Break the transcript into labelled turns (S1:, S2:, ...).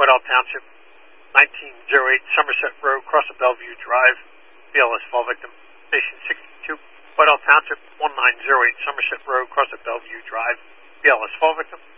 S1: Whitehall Township, 1908 Somerset Road, cross of Bellevue Drive, BLS fall victim. Station 62, Whitehall Township, 1908 Somerset Road, cross of Bellevue Drive, BLS fall victim.